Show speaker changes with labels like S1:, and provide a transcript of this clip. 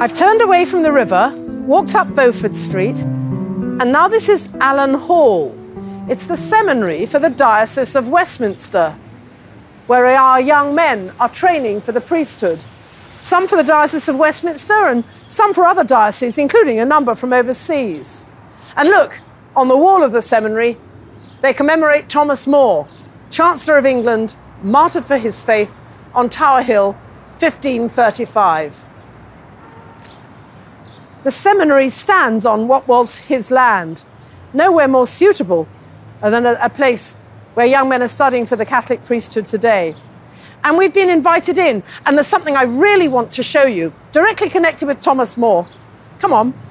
S1: I've turned away from the river, walked up Beaufort Street, and now this is Allen Hall. It's the seminary for the Diocese of Westminster, where our young men are training for the priesthood. Some for the Diocese of Westminster and some for other dioceses, including a number from overseas. And look, on the wall of the seminary, they commemorate Thomas More, Chancellor of England, martyred for his faith on Tower Hill, 1535. The seminary stands on what was his land, nowhere more suitable than a place where young men are studying for the Catholic priesthood today. And we've been invited in, and there's something I really want to show you, directly connected with Thomas More. Come on.